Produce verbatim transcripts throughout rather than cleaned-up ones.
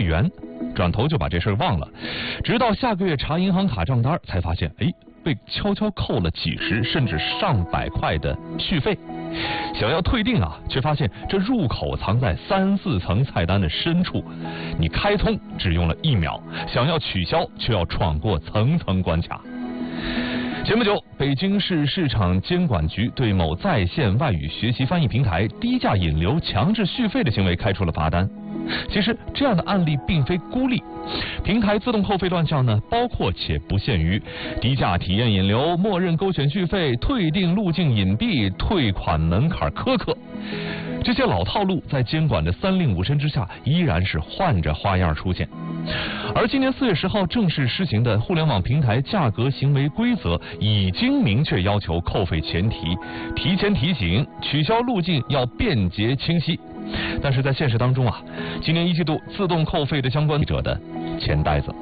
元，转头就把这事儿忘了，直到下个月查银行卡账单才发现，哎，被悄悄扣了几十甚至上百块的续费。想要退订啊，却发现这入口藏在三四层菜单的深处，你开通只用了一秒，想要取消却要闯过层层关卡。前不久，北京市市场监管局对某在线外语学习翻译平台低价引流、强制续费的行为开出了罚单。其实这样的案例并非孤立，平台自动扣费乱象呢，包括且不限于低价体验引流、默认勾选续费、退订路径隐蔽、退款门槛苛刻。这些老套路在监管的三令五申之下，依然是换着花样出现。而今年四月十号正式施行的互联网平台价格行为规则已经明确要求扣费前提、提前提醒、取消路径要便捷清晰。但是在现实当中啊，今年一季度自动扣费的相关者的钱袋子。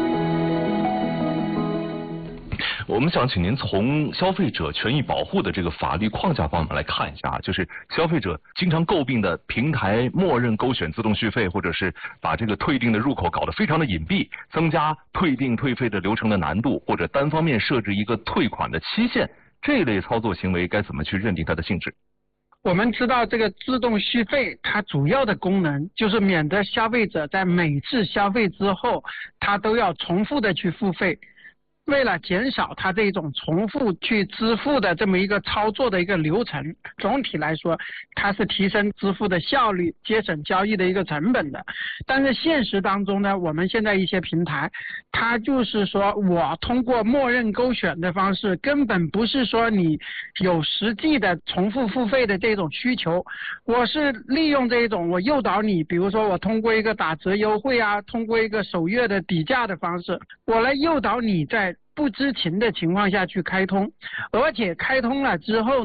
我们想请您从消费者权益保护的这个法律框架方面来看一下，就是消费者经常诟病的平台默认勾选自动续费，或者是把这个退订的入口搞得非常的隐蔽，增加退订退费的流程的难度，或者单方面设置一个退款的期限，这类操作行为该怎么去认定它的性质？ 我们知道这个自动续费它主要的功能就是免得消费者在每次消费之后他都要重复的去付费，为了减少它这种重复去支付的这么一个操作的一个流程，总体来说它是提升支付的效率、节省交易的一个成本的。但是现实当中呢，我们现在一些平台它就是说我通过默认勾选的方式，根本不是说你有实际的重复付费的这种需求，我是利用这种我诱导你，比如说我通过一个打折优惠啊，通过一个首月的底价的方式，我来诱导你在不知情的情况下去开通，而且开通了之后